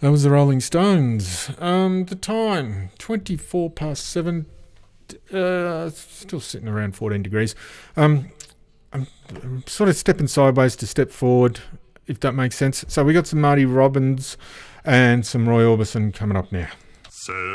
That was the Rolling Stones. The time, 24 past 7. Still sitting around 14 degrees. I'm sort of stepping sideways to step forward, if that makes sense. So we got some Marty Robbins and some Roy Orbison coming up now.